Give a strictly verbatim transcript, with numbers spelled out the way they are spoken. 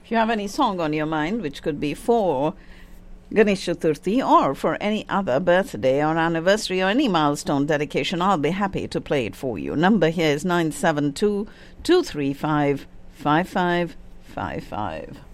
If you have any song on your mind, which could be for Ganesh Chaturthi or for any other birthday or anniversary or any milestone dedication, I'll be happy to play it for you. Number here is nine seven two, two three five, five five five five.